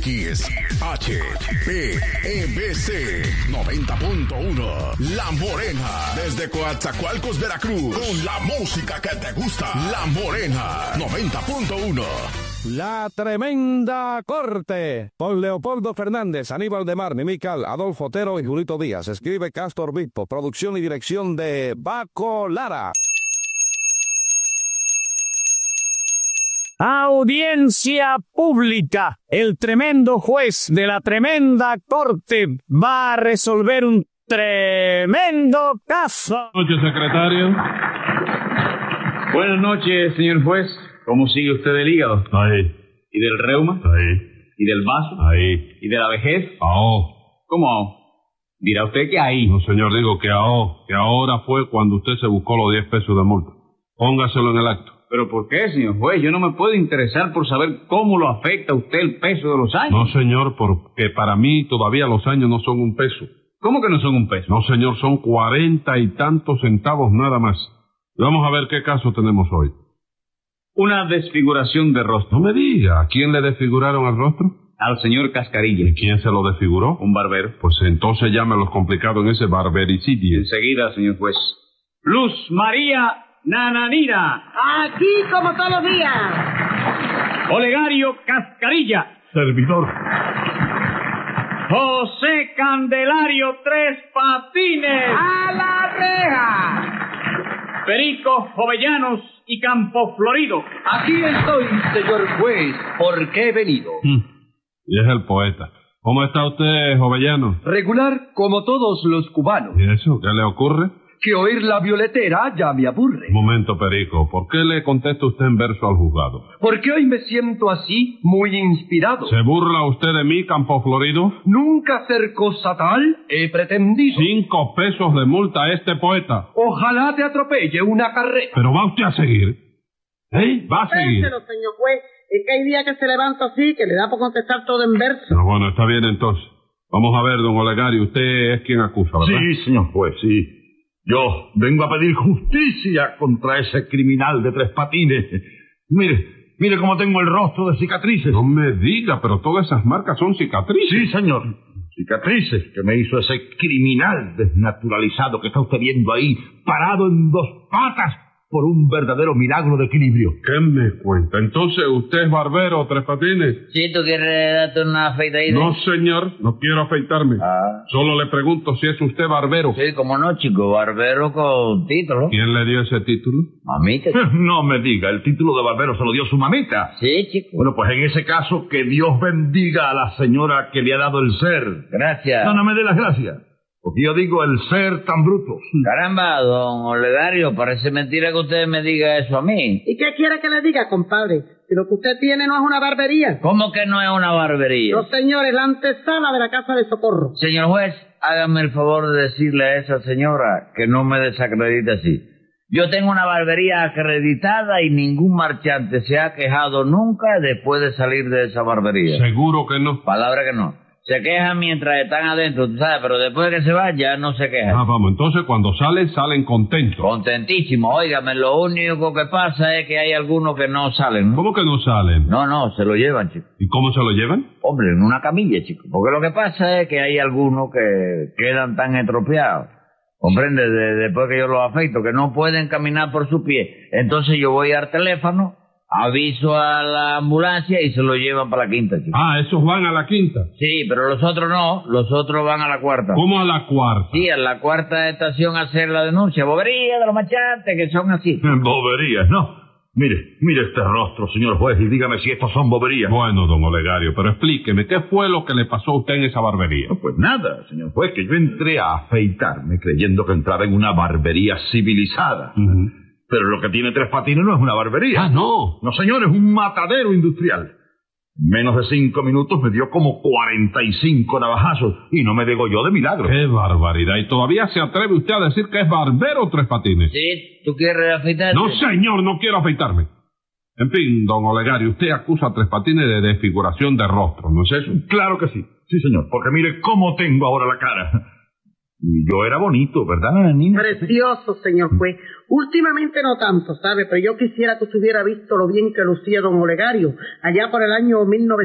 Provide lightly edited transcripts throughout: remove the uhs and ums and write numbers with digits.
HPBC 90.1 La Morena, desde Coatzacoalcos, Veracruz, con la música que te gusta. La Morena 90.1. La Tremenda Corte, con Leopoldo Fernández, Aníbal de Mar, Mimical, Adolfo Otero y Julito Díaz. Escribe Castor Bispo, producción y dirección de Baco Lara. Audiencia pública. El tremendo juez de la Tremenda Corte va a resolver un tremendo caso. Buenas noches, secretario. Buenas noches, señor juez. ¿Cómo sigue usted del hígado? Ahí. ¿Y del reuma? Ahí. ¿Y del vaso? Ahí. ¿Y de la vejez? Ahó. ¿Cómo ahó? Dirá usted que ahí. No, señor, digo que ahó. Que ahora fue cuando usted se buscó los 10 pesos de multa. Póngaselo en el acto. ¿Pero por qué, señor juez? Yo no me puedo interesar por saber cómo lo afecta a usted el peso de los años. No, señor, porque para mí todavía los años no son un peso. ¿Cómo que no son un peso? No, señor, son 40 y tantos centavos nada más. Vamos a ver qué caso tenemos hoy. Una desfiguración de rostro. No me diga, ¿a quién le desfiguraron el rostro? Al señor Cascarilla. ¿Y quién se lo desfiguró? Un barbero. Pues entonces llámelos complicados en ese barbericidio. Enseguida, señor juez. Luz María Nananina. Aquí como todos los días. Olegario Cascarilla. Servidor. José Candelario Tres Patines. ¡A la reja! Perico Jovellanos y Campo Florido. Aquí estoy, señor juez. ¿Por qué he venido? Y es el poeta. ¿Cómo está usted, Jovellano? Regular como todos los cubanos. ¿Y eso? ¿Qué le ocurre? Que oír la violetera ya me aburre. Un momento, Perico. ¿Por qué le contesta usted en verso al juzgado? Porque hoy me siento así, muy inspirado. ¿Se burla usted de mí, Campo Florido? Nunca hacer cosa tal he pretendido. 5 pesos de multa a este poeta. Ojalá te atropelle una carreta. Pero va usted a seguir. ¿Eh? Va a seguir. Pénselo, señor juez. Es que hay días que se levanta así, que le da por contestar todo en verso. No, bueno, está bien entonces. Vamos a ver, don Olegario, usted es quien acusa, ¿verdad? Sí, señor juez, sí. Yo vengo a pedir justicia contra ese criminal de Tres Patines. Mire cómo tengo el rostro de cicatrices. No me diga, pero todas esas marcas son cicatrices. Sí, señor. Cicatrices que me hizo ese criminal desnaturalizado que está usted viendo ahí, parado en 2 patas por un verdadero milagro de equilibrio. ¿Qué me cuenta? Entonces, ¿usted es barbero, Tres Patines? Sí, ¿tú quieres darte una afeitadita? No, señor, no quiero afeitarme. Solo le pregunto si es usted barbero. Sí, cómo no, chico, barbero con título. ¿Quién le dio ese título? Mamita, chico. No me diga, el título de barbero se lo dio su mamita. Sí, chico. Bueno, pues en ese caso, que Dios bendiga a la señora que le ha dado el ser. Gracias. No me dé las gracias. Porque yo digo el ser tan bruto. Caramba, don Olegario, parece mentira que usted me diga eso a mí. ¿Y qué quiere que le diga, compadre? Si lo que usted tiene no es una barbería. ¿Cómo que no es una barbería? No, señores, la antesala de la casa de socorro. Señor juez, hágame el favor de decirle a esa señora que no me desacredite así. Yo tengo una barbería acreditada y ningún marchante se ha quejado nunca después de salir de esa barbería. ¿Seguro que no? Palabra que no. Se quejan mientras están adentro, tú sabes, pero después de que se van ya no se quejan. Ah, vamos, entonces cuando salen contentos. Contentísimo, óigame, lo único que pasa es que hay algunos que no salen, ¿no? ¿Cómo que no salen? No, se lo llevan, chico. ¿Y cómo se lo llevan? Hombre, en una camilla, chico. Porque lo que pasa es que hay algunos que quedan tan estropeados. Comprende, después que yo los afeito, que no pueden caminar por su pie. Entonces yo voy al teléfono, aviso a la ambulancia y se lo llevan para la quinta, chico. Ah, esos van a la quinta. Sí, pero los otros no, los otros van a la cuarta. ¿Cómo a la cuarta? Sí, a la cuarta estación a hacer la denuncia. Bobería de los machantes que son así. Boberías, ¿no? Mire este rostro, señor juez, y dígame si estos son boberías. Bueno, don Olegario, pero explíqueme, ¿qué fue lo que le pasó a usted en esa barbería? No, pues nada, señor juez, que yo entré a afeitarme creyendo que entraba en una barbería civilizada. Pero lo que tiene Tres Patines no es una barbería. Ah, no. No, señor, es un matadero industrial. En menos de 5 minutos me dio como 45 navajazos y no me degolló de milagro. ¡Qué barbaridad! ¿Y todavía se atreve usted a decir que es barbero, Tres Patines? Sí, ¿tú quieres afeitarte? No, señor, no quiero afeitarme. En fin, don Olegario, usted acusa a Tres Patines de desfiguración de rostro, ¿no es eso? Claro que sí. Sí, señor, porque mire cómo tengo ahora la cara. Y yo era bonito, ¿verdad, Nananina? Precioso, señor juez. Últimamente no tanto, ¿sabe? Pero yo quisiera que usted hubiera visto lo bien que lucía don Olegario, allá por el año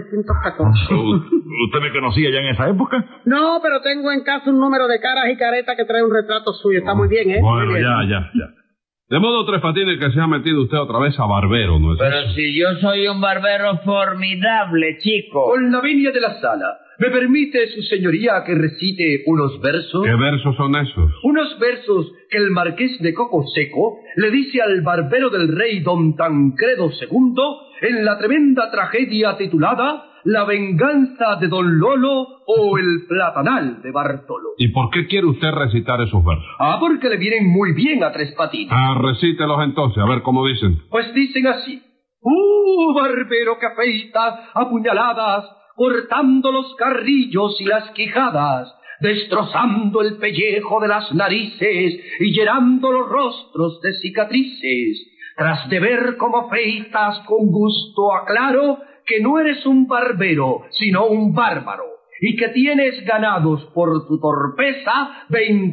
1914. ¿Usted me conocía ya en esa época? No, pero tengo en casa un número de caras y caretas que trae un retrato suyo. Está muy bien, ¿eh? Bueno, Muy bien. ya. De modo, Tres Patines, que se ha metido usted otra vez a barbero, ¿no es Pero eso? si yo soy un barbero formidable, chico. Con la venia de la sala, ¿me permite su señoría que recite unos versos? ¿Qué versos son esos? Unos versos que el marqués de Coco Seco le dice al barbero del rey don Tancredo II en la tremenda tragedia titulada La venganza de don Lolo o el platanal de Bartolo. ¿Y por qué quiere usted recitar esos versos? Porque le vienen muy bien a Tres Patines. Recítelos entonces, a ver cómo dicen. Pues dicen así: barbero que afeita a puñaladas, cortando los carrillos y las quijadas, destrozando el pellejo de las narices y llenando los rostros de cicatrices. Tras de ver cómo afeitas con gusto, aclaro que no eres un barbero, sino un bárbaro, y que tienes ganados por tu torpeza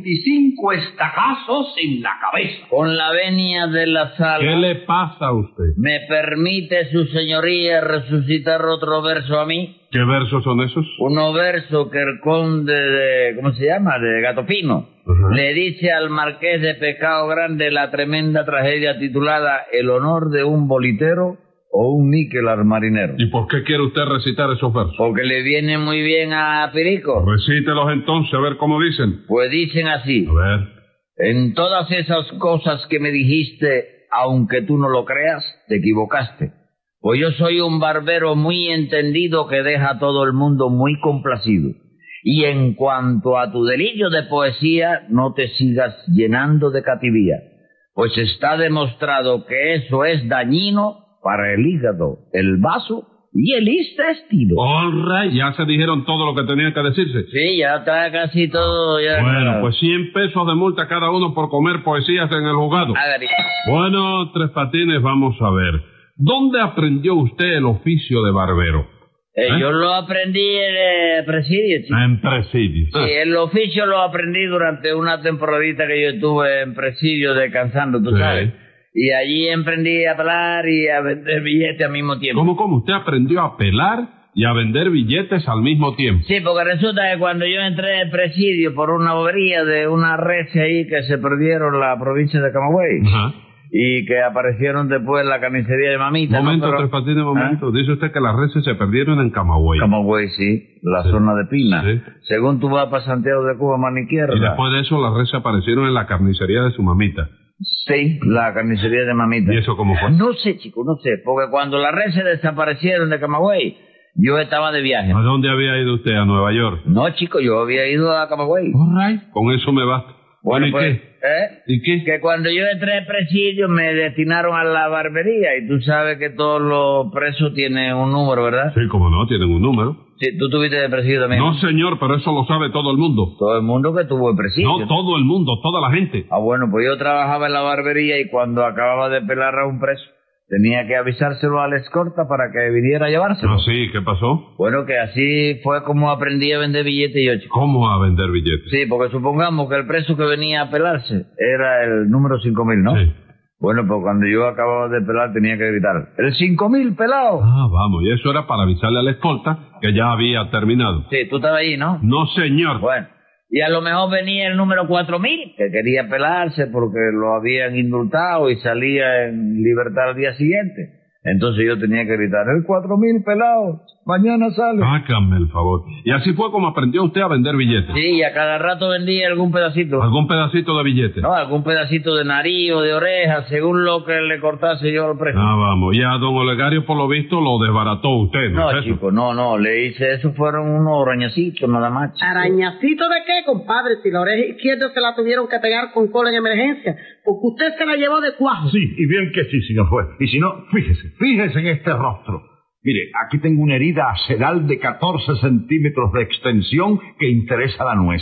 25 estajazos en la cabeza. Con la venia de la sala. ¿Qué le pasa a usted? ¿Me permite su señoría resucitar otro verso a mí? ¿Qué versos son esos? Uno verso que el conde de... ¿cómo se llama? De Gatofino. Le dice al marqués de Pescado Grande la tremenda tragedia titulada El honor de un bolitero o un níquel al marinero. ¿Y por qué quiere usted recitar esos versos? Porque le viene muy bien a Pirico. Recítelos entonces, a ver cómo dicen. Pues dicen así: A ver. en todas esas cosas que me dijiste, aunque tú no lo creas, te equivocaste. Pues yo soy un barbero muy entendido que deja a todo el mundo muy complacido. Y en cuanto a tu delirio de poesía, no te sigas llenando de cativía, pues está demostrado que eso es dañino para el hígado, el vaso y el intestino. All right, ya se dijeron todo lo que tenía que decirse. Sí, ya está casi todo. Ya Bueno, pues 100 pesos de multa cada uno por comer poesías en el juzgado. A ver, Bueno, Tres Patines, vamos a ver. ¿Dónde aprendió usted el oficio de barbero? yo lo aprendí en presidio, chico. En presidio. Sí, el oficio lo aprendí durante una temporadita que yo estuve en presidio descansando, tú Sí. sabes. Y allí aprendí a pelar y a vender billetes al mismo tiempo. ¿Cómo? ¿Usted aprendió a pelar y a vender billetes al mismo tiempo? Sí, porque resulta que cuando yo entré en presidio por una bobería de una res ahí que se perdieron en la provincia de Camagüey Ajá. y que aparecieron después en la carnicería de Mamita. Momento, ¿no? Pero- Tres Patines, momento. Dice usted que las reses se perdieron en Camagüey. Camagüey, sí, la Sí. zona de Pina. Sí. Según tú vas para Santiago de Cuba, mano izquierda. Y después de eso las reses aparecieron en la carnicería de su mamita. Sí, la carnicería de Mamita. ¿Y eso cómo fue? No sé, chico, no sé, porque cuando las reses desaparecieron de Camagüey, yo estaba de viaje. ¿A dónde había ido usted? ¿A Nueva York? No, chico, yo había ido a Camagüey. All right. Con eso me basta. Bueno, ¿y pues, qué? ¿eh? ¿Y qué? Que cuando yo entré en presidio me destinaron a la barbería y tú sabes que todos los presos tienen un número, ¿verdad? Sí, como no, tienen un número. Sí, tú tuviste de presidio también. No, señor, pero eso lo sabe todo el mundo. Todo el mundo que tuvo en presidio. No, todo el mundo, toda la gente. Ah, bueno, pues yo trabajaba en la barbería y cuando acababa de pelar a un preso, tenía que avisárselo a la escorta para que viniera a llevárselo. Ah, sí, ¿qué pasó? Bueno, que así fue como aprendí a vender billetes yo, chico. ¿Cómo a vender billetes? Sí, porque supongamos que el preso que venía a pelarse era el número 5000, ¿no? Sí. Bueno, pues cuando yo acababa de pelar tenía que gritar, ¡el 5000 pelado! Ah, vamos, y eso era para avisarle a la escolta que ya había terminado. Sí, tú estabas ahí, ¿no? No, señor. Bueno, y a lo mejor venía el número 4000, que quería pelarse porque lo habían indultado y salía en libertad al día siguiente. Entonces yo tenía que gritar, el 4000 pelado, mañana sale. Hágame el favor. Y así fue como aprendió usted a vender billetes. Sí, y a cada rato vendía algún pedacito. ¿Algún pedacito de billete? No, algún pedacito de nariz o de oreja, según lo que le cortase yo al preso. Ah, vamos. Y a don Olegario, por lo visto, lo desbarató usted, ¿no? No, es eso? chico, no, le hice eso, fueron unos arañacitos nada más, chico. ¿Arañacito de qué, compadre? Si la oreja izquierda se la tuvieron que pegar con cola en emergencia, porque usted se la llevó de cuajo. Sí, y bien que sí, señor juez. Y si no, fíjese en este rostro. Mire, aquí tengo una herida aceral de 14 centímetros de extensión que interesa la nuez.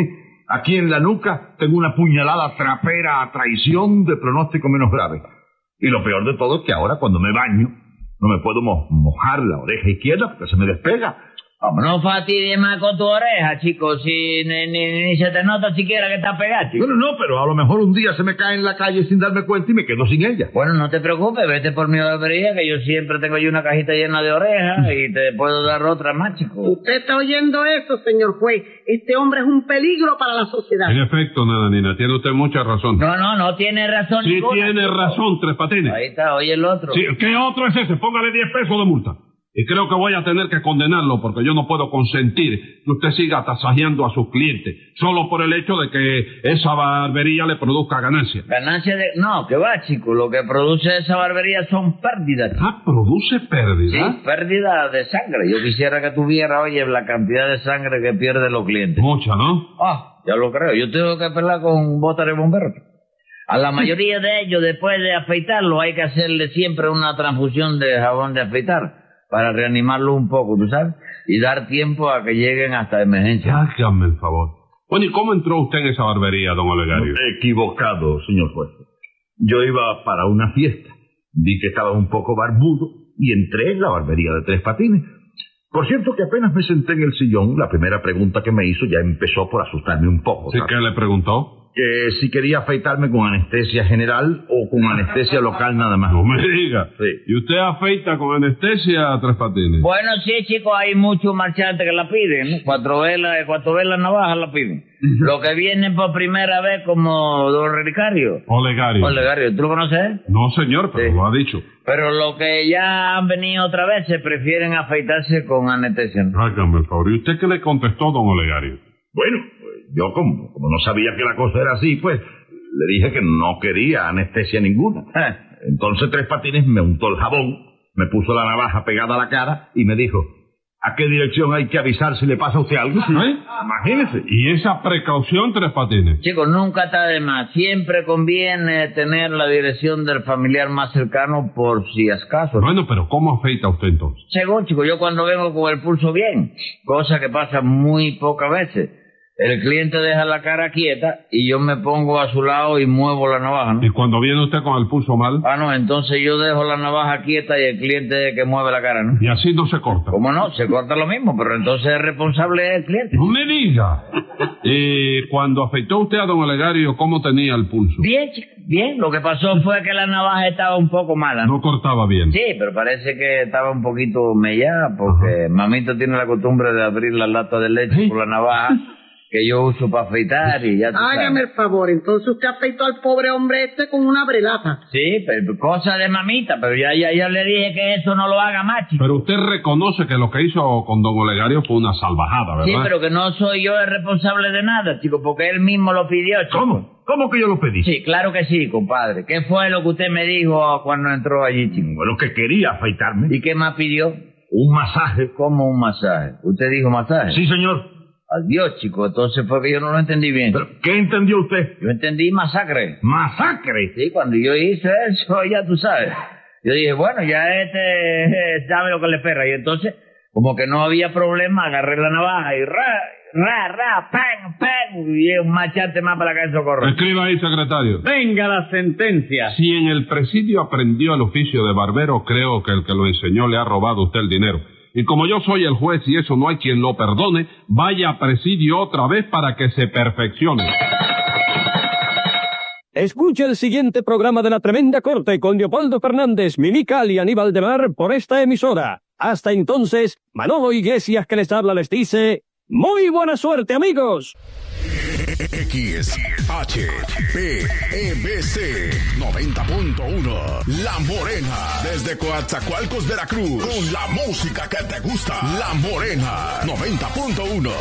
Aquí en la nuca tengo una puñalada trapera a traición de pronóstico menos grave. Y lo peor de todo es que ahora cuando me baño no me puedo mojar la oreja izquierda porque se me despega. Vamos, no fastidies más con tu oreja, chico, si ni se te nota siquiera que está pegada, chico. Bueno, no, pero a lo mejor un día se me cae en la calle sin darme cuenta y me quedo sin ella. Bueno, no te preocupes, vete por mi barbería, que yo siempre tengo ahí una cajita llena de orejas y te puedo dar otra más, chico. ¿Usted está oyendo eso, señor juez? Este hombre es un peligro para la sociedad. En efecto, Nananina, tiene usted mucha razón. No tiene razón Sí ninguna, tiene chico. razón, Tres Patines. Ahí está, oye el otro. Sí, ¿qué otro es ese? Póngale 10 pesos de multa. Y creo que voy a tener que condenarlo porque yo no puedo consentir que usted siga tasajeando a sus clientes solo por el hecho de que esa barbería le produzca ganancias. Ganancia de... No, que va, chico. Lo que produce esa barbería son pérdidas. Ah, ¿produce pérdida? Sí, pérdida de sangre. Yo quisiera que tuviera, oye, la cantidad de sangre que pierden los clientes. Mucha, ¿no? Ah, ya lo creo. Yo tengo que pelar con botas de bombero. A la mayoría de ellos, después de afeitarlo, hay que hacerle siempre una transfusión de jabón de afeitar para reanimarlo un poco, ¿tú sabes? Y dar tiempo a que lleguen hasta emergencia. Hágame el favor. Bueno, ¿y cómo entró usted en esa barbería, don Olegario? Equivocado, señor juez. Yo iba para una fiesta. Vi que estaba un poco barbudo y entré en la barbería de Tres Patines. Por cierto que apenas me senté en el sillón, la primera pregunta que me hizo ya empezó por asustarme un poco. ¿Sí ¿sabes? que le preguntó? Que si quería afeitarme con anestesia general o con anestesia local nada más. No me diga. Sí. ¿Y usted afeita con anestesia a Tres Patines? Bueno, sí, chicos, hay muchos marchantes que la piden, ¿no? Cuatro velas navajas la piden. Lo que vienen por primera vez como don Relicario. Olegario. Olegario, ¿tú lo conoces? No, señor, pero Sí. lo ha dicho. Pero los que ya han venido otra vez se prefieren afeitarse con anestesia, ¿no? Hágame el favor. ¿Y usted qué le contestó, don Olegario? Bueno, yo como no sabía que la cosa era así, pues le dije que no quería anestesia ninguna. Entonces Tres Patines me untó el jabón, me puso la navaja pegada a la cara y me dijo, ¿a qué dirección hay que avisar si le pasa a usted algo? Imagínese. ¿Y esa precaución, Tres Patines? Chicos, nunca está de más. Siempre conviene tener la dirección del familiar más cercano por si acaso. Bueno, pero ¿cómo afeita usted entonces? Según, chicos, yo cuando vengo con el pulso bien, cosa que pasa muy pocas veces, el cliente deja la cara quieta y yo me pongo a su lado y muevo la navaja, ¿no? ¿Y cuando viene usted con el pulso mal? Ah, no, entonces yo dejo la navaja quieta y el cliente es el que mueve la cara, ¿no? Y así no se corta. ¿Cómo no? Se corta lo mismo, pero entonces el responsable es el cliente. No me diga. Y cuando afeitó usted a don Olegario, ¿cómo tenía el pulso? Bien, chico, bien. Lo que pasó fue que la navaja estaba un poco mala, ¿no? No cortaba bien. Sí, pero parece que estaba un poquito mellada porque mamito tiene la costumbre de abrir la lata de leche con la navaja que yo uso para afeitar y ya tú Hágame sabes. el favor, entonces usted afeitó al pobre hombre este con una brelata. Sí, pero cosa de mamita, pero ya le dije que eso no lo haga más, chico. Pero usted reconoce que lo que hizo con don Olegario fue una salvajada, ¿verdad? Sí, pero que no soy yo el responsable de nada, chico, porque él mismo lo pidió, chico. ¿Cómo? ¿Cómo que yo lo pedí? Sí, claro que sí, compadre. ¿Qué fue lo que usted me dijo cuando entró allí, chico? Bueno, que quería afeitarme. ¿Y qué más pidió? Un masaje. ¿Cómo un masaje? ¿Usted dijo masaje? Sí, señor. Adiós, chico, entonces fue que yo no lo entendí bien. ¿Pero qué entendió usted? Yo entendí masacre. ¿Masacre? Sí, cuando yo hice eso, ya tú sabes. Yo dije, bueno, ya sabe lo que le espera. Y entonces, como que no había problema, agarré la navaja y pan, y un machete más para que eso corra. Escriba ahí, secretario. Venga la sentencia. Si en el presidio aprendió el oficio de barbero, creo que el que lo enseñó le ha robado a usted el dinero. Y como yo soy el juez y eso no hay quien lo perdone, vaya a presidio otra vez para que se perfeccione. Escucha el siguiente programa de La Tremenda Corte con Leopoldo Fernández, Mimical y Aníbal de Mar por esta emisora. Hasta entonces, Manolo Iglesias que les habla les dice, ¡muy buena suerte, amigos! XHPEBC 90.1 La Morena, desde Coatzacoalcos, Veracruz, con la música que te gusta. La Morena 90.1.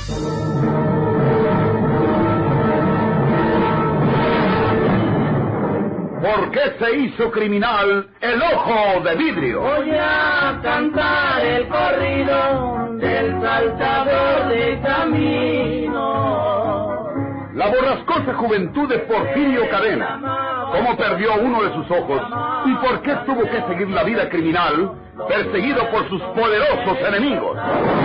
¿Por qué se hizo criminal el ojo de vidrio? Voy a cantar el corrido del saltador de camino. La borrascosa juventud de Porfirio Cadena. ¿Cómo perdió uno de sus ojos? ¿Y por qué tuvo que seguir la vida criminal, perseguido por sus poderosos enemigos?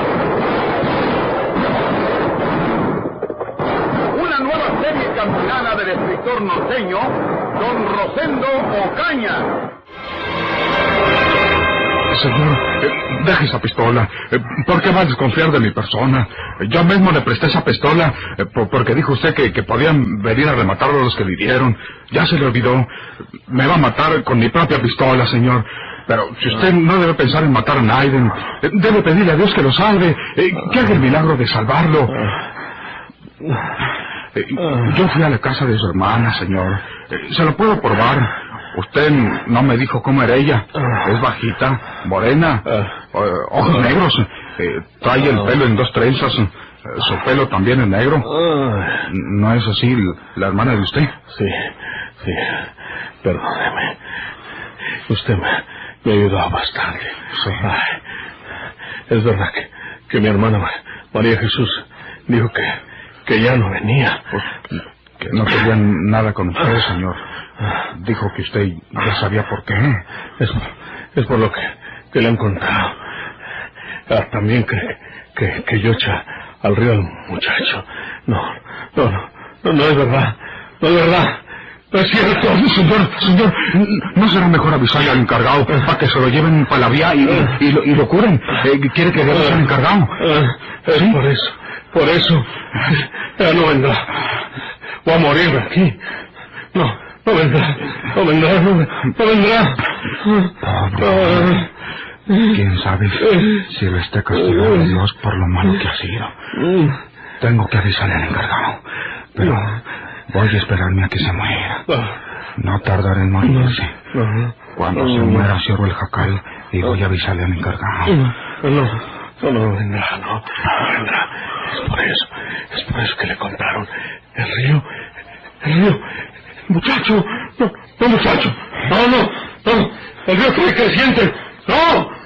Una nueva serie campilana del escritor norteño, don Rosendo Ocaña. señor, deje esa pistola. ¿Por qué va a desconfiar de mi persona? Yo mismo le presté esa pistola porque dijo usted que podían venir a rematar a los que vivieron. Ya se le olvidó. Me va a matar con mi propia pistola, señor. Pero si usted no debe pensar en matar a Naiden, debe pedirle a Dios que lo salve, que haga el milagro de salvarlo. Yo fui a la casa de su hermana, señor. Se lo puedo probar. Usted no me dijo cómo era ella. Es bajita, morena, ojos negros. Trae el pelo en 2 trenzas. Su pelo también es negro. ¿No es así la hermana de usted? Sí. Perdóneme. Usted me ayudó bastante. Sí. Ay, es verdad que mi hermana María Jesús dijo que ya no venía. Pues, que no quería nada con usted, señor. Dijo que usted ya sabía por qué. Es por lo que le han contado. También que yo echa al río al muchacho. No es verdad. No es verdad. No es cierto. Señor, ¿no será mejor avisarle al encargado para que se lo lleven para la vía y lo curen? ¿Quiere que veamos al encargado? Es por eso. Ya no vendrá. Voy a morir aquí. No vendrá. ¿Quién sabe si le esté castigando Dios por lo malo que ha sido? Tengo que avisarle al encargado, pero voy a esperarme a que se muera. No tardaré en morirse. Cuando se muera cierro el jacal y voy a avisarle al encargado. No vendrá. Es por eso que le contaron. El río. Muchacho. No, muchacho. No. El río creciente. No.